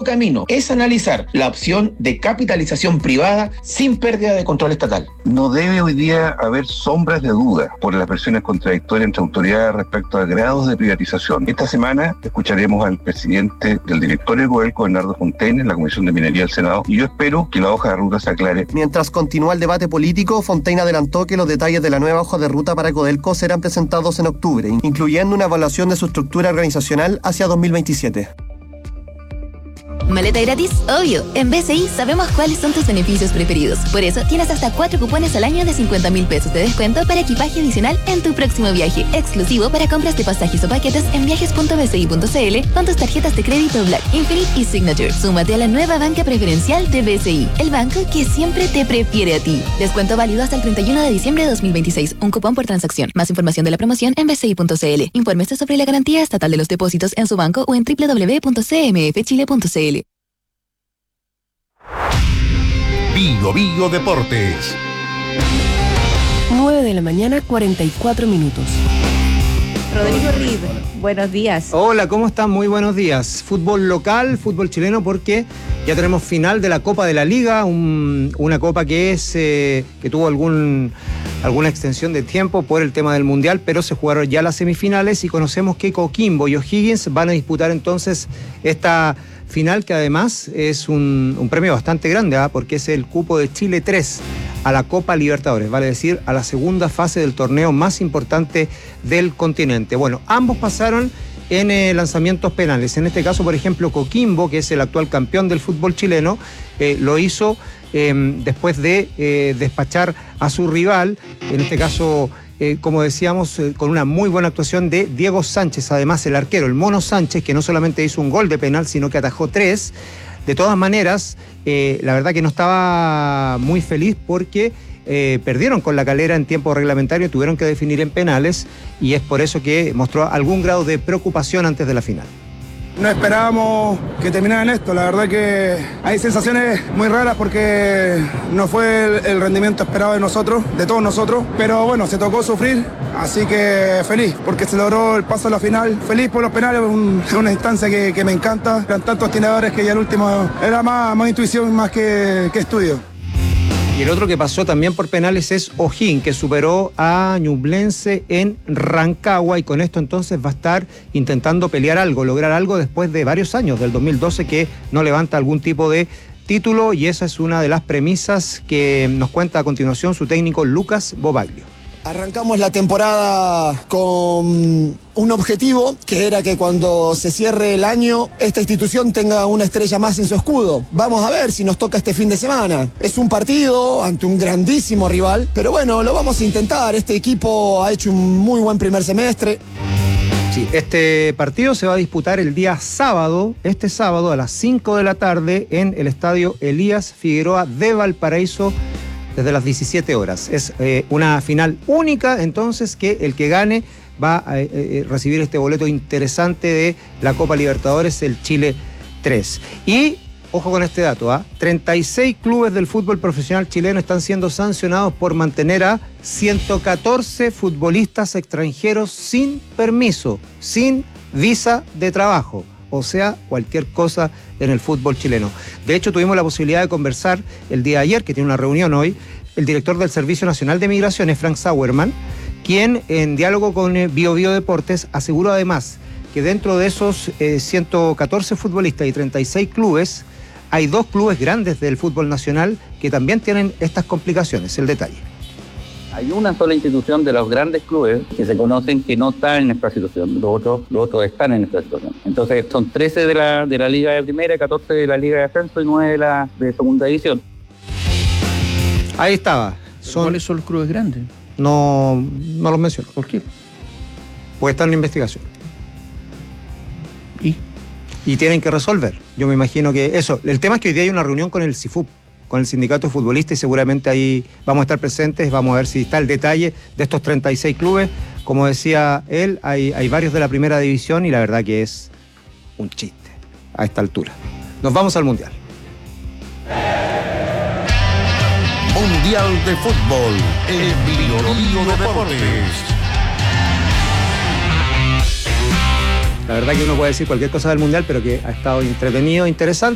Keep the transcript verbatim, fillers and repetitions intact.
camino es analizar la opción de capitalización privada sin pérdida de control estatal. No debe hoy día haber sombras de duda por las versiones contradictorias entre autoridades respecto a grados de privatización. Esta semana escucharemos al presidente del directorio de Codelco, Bernardo Fontaine, en la Comisión de Minería del Senado, y yo espero que la hoja de ruta se aclare. Mientras continúa el debate político, Fontaine adelantó que los detalles de la nueva hoja de ruta para Codelco serán presentados en octubre, incluyendo una evaluación de su estructura organizacional hacia dos mil veintisiete. ¿Maleta gratis? Obvio. En B C I sabemos cuáles son tus beneficios preferidos. Por eso tienes hasta cuatro cupones al año de cincuenta mil pesos de descuento para equipaje adicional en tu próximo viaje. Exclusivo para compras de pasajes o paquetes en viajes punto b c i punto c l con tus tarjetas de crédito Black, Infinite y Signature. Súmate a la nueva banca preferencial de B C I, el banco que siempre te prefiere a ti. Descuento válido hasta el treinta y uno de diciembre de dos mil veintiséis. Un cupón por transacción. Más información de la promoción en b c i punto c l. Infórmese sobre la garantía estatal de los depósitos en su banco o en w w w punto c m f chile punto c l. Bio Bio Deportes. nueve de la mañana, cuarenta y cuatro minutos. Rodrigo Reed, buenos días. Hola, ¿cómo están? Muy buenos días. Fútbol local, fútbol chileno, porque ya tenemos final de la Copa de la Liga, un, una copa que es eh, que tuvo algún alguna extensión de tiempo por el tema del Mundial, pero se jugaron ya las semifinales y conocemos que Coquimbo y O'Higgins van a disputar entonces esta final, que además es un, un premio bastante grande, ¿eh? Porque es el cupo de Chile tres a la Copa Libertadores, vale decir, a la segunda fase del torneo más importante del continente. Bueno, ambos pasaron en eh, lanzamientos penales. En este caso, por ejemplo, Coquimbo, que es el actual campeón del fútbol chileno, eh, lo hizo eh, después de eh, despachar a su rival, en este caso, eh, como decíamos, eh, con una muy buena actuación de Diego Sánchez, además el arquero, el Mono Sánchez, que no solamente hizo un gol de penal, sino que atajó tres. De todas maneras, eh, la verdad que no estaba muy feliz porque eh, perdieron con La Calera en tiempo reglamentario, tuvieron que definir en penales, y es por eso que mostró algún grado de preocupación antes de la final. No esperábamos que terminara en esto, la verdad que hay sensaciones muy raras porque no fue el, el rendimiento esperado de nosotros, de todos nosotros, pero bueno, se tocó sufrir, así que feliz porque se logró el paso a la final, feliz por los penales, un, una instancia que, que me encanta, eran tantos tiradores que ya el último era más, más intuición más que, que estudio. Y el otro que pasó también por penales es O'Higgins, que superó a Ñublense en Rancagua, y con esto entonces va a estar intentando pelear algo, lograr algo después de varios años, del dos mil doce, que no levanta algún tipo de título, y esa es una de las premisas que nos cuenta a continuación su técnico Lucas Bobaglio. Arrancamos la temporada con un objetivo, que era que cuando se cierre el año, esta institución tenga una estrella más en su escudo. Vamos a ver si nos toca este fin de semana. Es un partido ante un grandísimo rival, pero bueno, lo vamos a intentar. Este equipo ha hecho un muy buen primer semestre. Sí, este partido se va a disputar el día sábado, este sábado a las cinco de la tarde, en el estadio Elías Figueroa de Valparaíso, desde las diecisiete horas. Es eh, una final única, entonces, que el que gane va a eh, recibir este boleto interesante de la Copa Libertadores, el Chile tres. Y, ojo con este dato, ¿eh? treinta y seis clubes del fútbol profesional chileno están siendo sancionados por mantener a ciento catorce futbolistas extranjeros sin permiso, sin visa de trabajo. O sea, cualquier cosa en el fútbol chileno. De hecho, tuvimos la posibilidad de conversar el día de ayer, que tiene una reunión hoy, el director del Servicio Nacional de Migraciones, Frank Sauerman, quien en diálogo con Bio Bio Deportes aseguró además que dentro de esos eh, ciento catorce futbolistas y treinta y seis clubes, hay dos clubes grandes del fútbol nacional que también tienen estas complicaciones. El detalle. Hay una sola institución de los grandes clubes que se conocen que no están en esta situación, los otros, los otros están en esta situación. Entonces son trece de la, de la Liga de Primera, catorce de la Liga de Ascenso y nueve de la de Segunda División. Ahí estaba. Son... ¿Cuáles son los clubes grandes? No, no los menciono. ¿Por qué? Porque están en investigación. ¿Y? Y tienen que resolver. Yo me imagino que eso. El tema es que hoy día hay una reunión con el C I F U P, con el sindicato de futbolistas, y seguramente ahí vamos a estar presentes, vamos a ver si está el detalle de estos treinta y seis clubes. Como decía él, hay, hay varios de la primera división y la verdad que es un chiste a esta altura. Nos vamos al Mundial. Mundial de Fútbol en Bio Bio Deportes. La verdad que uno puede decir cualquier cosa del Mundial, pero que ha estado entretenido, interesante.